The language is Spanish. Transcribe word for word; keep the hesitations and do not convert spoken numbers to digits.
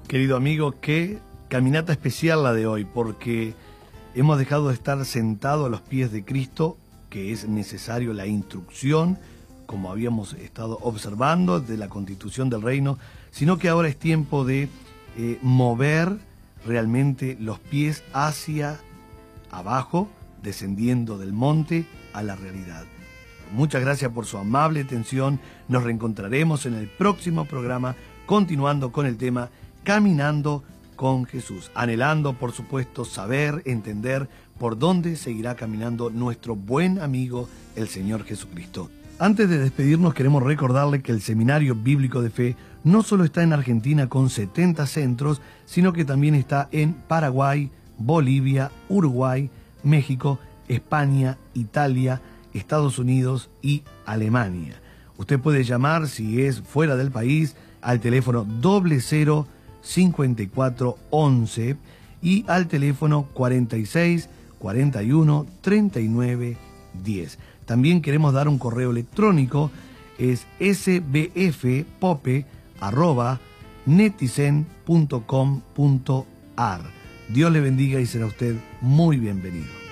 Querido amigo, qué caminata especial la de hoy, porque hemos dejado de estar sentados a los pies de Cristo, que es necesario la instrucción, como habíamos estado observando de la constitución del reino, sino que ahora es tiempo de eh, mover realmente los pies hacia abajo, descendiendo del monte a la realidad. Muchas gracias por su amable atención. Nos reencontraremos en el próximo programa, continuando con el tema Caminando con Jesús, anhelando, por supuesto, saber, entender por dónde seguirá caminando nuestro buen amigo, el Señor Jesucristo. Antes de despedirnos, queremos recordarle que el Seminario Bíblico de Fe no solo está en Argentina con setenta centros, sino que también está en Paraguay, Bolivia, Uruguay, México, España, Italia, Estados Unidos y Alemania. Usted puede llamar, si es fuera del país, al teléfono doble cero cincuenta y cuatro once y al teléfono cuarenta y seis cuarenta y uno treinta y nueve diez. También queremos dar un correo electrónico, es sbfpope arroba netizen punto com punto ar. Dios le bendiga y será usted muy bienvenido.